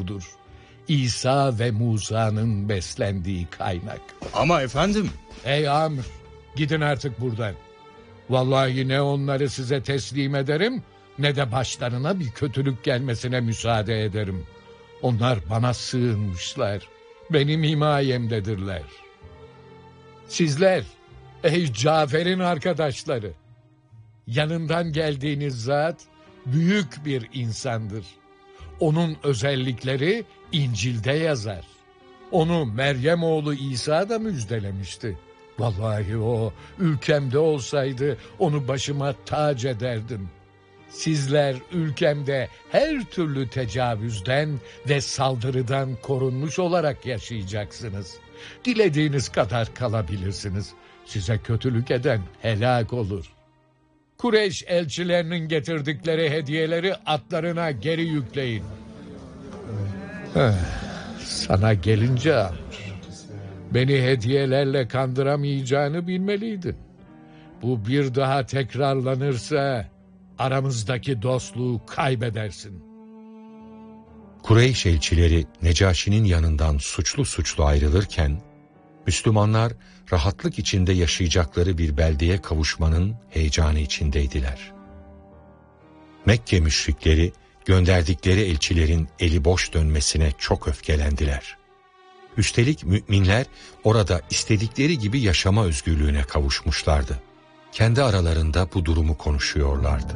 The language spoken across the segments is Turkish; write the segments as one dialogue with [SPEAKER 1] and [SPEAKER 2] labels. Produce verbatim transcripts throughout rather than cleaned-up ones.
[SPEAKER 1] odur. İsa ve Musa'nın beslendiği kaynak.
[SPEAKER 2] Ama efendim...
[SPEAKER 1] Ey Amr, gidin artık buradan. Vallahi ne onları size teslim ederim, ne de başlarına bir kötülük gelmesine müsaade ederim. Onlar bana sığınmışlar, benim himayemdedirler. Sizler, ey Cafer'in arkadaşları, yanından geldiğiniz zat büyük bir insandır. Onun özellikleri İncil'de yazar. Onu Meryem oğlu İsa da müjdelemişti. Vallahi o ülkemde olsaydı onu başıma tac ederdim. Sizler ülkemde her türlü tecavüzden ve saldırıdan korunmuş olarak yaşayacaksınız. Dilediğiniz kadar kalabilirsiniz. Size kötülük eden helak olur. Kureyş elçilerinin getirdikleri hediyeleri atlarına geri yükleyin. Heh, sana gelince Amr, beni hediyelerle kandıramayacağını bilmeliydin. Bu bir daha tekrarlanırsa aramızdaki dostluğu kaybedersin.
[SPEAKER 3] Kureyş elçileri Necaşi'nin yanından suçlu suçlu ayrılırken, Müslümanlar rahatlık içinde yaşayacakları bir beldeye kavuşmanın heyecanı içindeydiler. Mekke müşrikleri gönderdikleri elçilerin eli boş dönmesine çok öfkelendiler. Üstelik müminler orada istedikleri gibi yaşama özgürlüğüne kavuşmuşlardı. Kendi aralarında bu durumu konuşuyorlardı.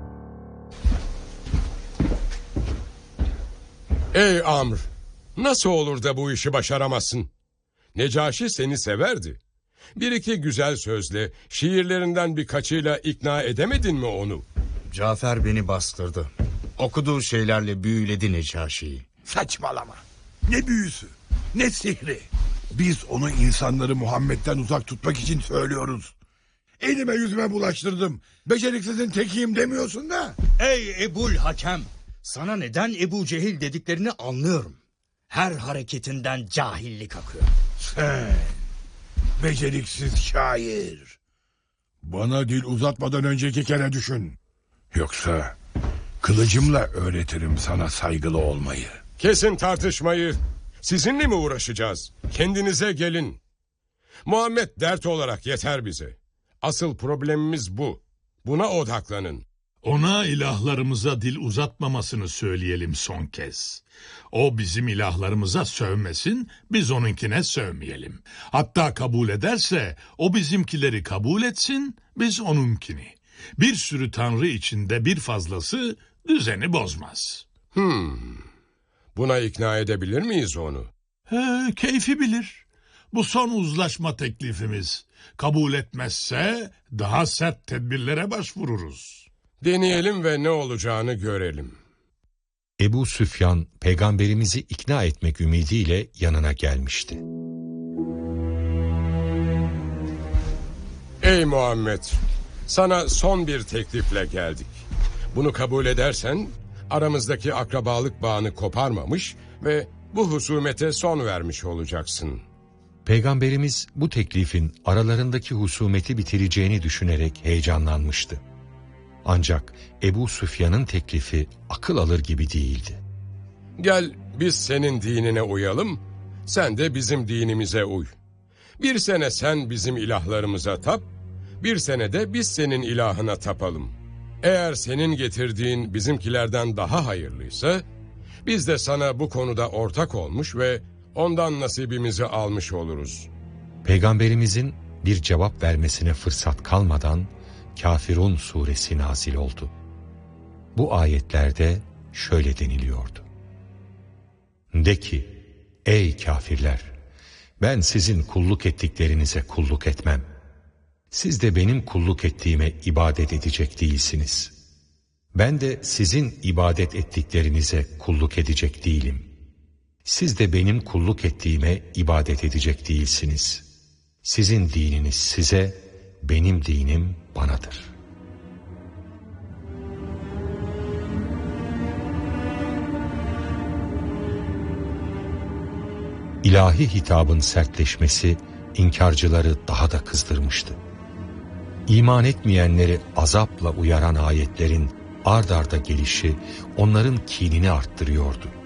[SPEAKER 4] Ey Amr, nasıl olur da bu işi başaramazsın? Necaşi seni severdi. Bir iki güzel sözle, şiirlerinden birkaçıyla ikna edemedin mi onu?
[SPEAKER 2] Cafer beni bastırdı. Okuduğu şeylerle büyüledi Necaşi'yi.
[SPEAKER 5] Saçmalama. Ne büyüsü, ne sihri. Biz onu insanları Muhammed'den uzak tutmak için söylüyoruz. Elime yüzüme bulaştırdım. Beceriksizin tekiyim demiyorsun da.
[SPEAKER 2] Ey Ebul Hakem! Sana neden Ebu Cehil dediklerini anlıyorum. Her hareketinden cahillik akıyor.
[SPEAKER 5] Sen, beceriksiz şair. Bana dil uzatmadan önceki kere düşün. Yoksa kılıcımla öğretirim sana saygılı olmayı.
[SPEAKER 4] Kesin tartışmayı. Sizinle mi uğraşacağız? Kendinize gelin. Muhammed dert olarak yeter bize. Asıl problemimiz bu. Buna odaklanın.
[SPEAKER 6] Ona ilahlarımıza dil uzatmamasını söyleyelim son kez. O bizim ilahlarımıza sövmesin, biz onunkine sövmeyelim. Hatta kabul ederse o bizimkileri kabul etsin, biz onunkini. Bir sürü tanrı içinde bir fazlası düzeni bozmaz.
[SPEAKER 4] Hmm. Buna ikna edebilir miyiz onu?
[SPEAKER 6] He, keyfi bilir. Bu son uzlaşma teklifimiz. Kabul etmezse daha sert tedbirlere başvururuz.
[SPEAKER 4] Deneyelim ve ne olacağını görelim.
[SPEAKER 3] Ebu Süfyan peygamberimizi ikna etmek ümidiyle yanına gelmişti.
[SPEAKER 4] Ey Muhammed, sana son bir teklifle geldik. Bunu kabul edersen aramızdaki akrabalık bağını koparmamış ve bu husumete son vermiş olacaksın.
[SPEAKER 3] Peygamberimiz bu teklifin aralarındaki husumeti bitireceğini düşünerek heyecanlanmıştı. Ancak Ebu Süfyan'ın teklifi akıl alır gibi değildi.
[SPEAKER 4] Gel biz senin dinine uyalım, sen de bizim dinimize uy. Bir sene sen bizim ilahlarımıza tap, bir sene de biz senin ilahına tapalım. Eğer senin getirdiğin bizimkilerden daha hayırlıysa, biz de sana bu konuda ortak olmuş ve ondan nasibimizi almış oluruz.
[SPEAKER 3] Peygamberimizin bir cevap vermesine fırsat kalmadan Kafirun suresi nazil oldu. Bu ayetlerde şöyle deniliyordu. De ki, ey kafirler, ben sizin kulluk ettiklerinize kulluk etmem. Siz de benim kulluk ettiğime ibadet edecek değilsiniz. Ben de sizin ibadet ettiklerinize kulluk edecek değilim. Siz de benim kulluk ettiğime ibadet edecek değilsiniz. Sizin dininiz size, benim dinim banadır. İlahi hitabın sertleşmesi inkarcıları daha da kızdırmıştı. İman etmeyenleri azapla uyaran ayetlerin ard arda gelişi onların kinini arttırıyordu.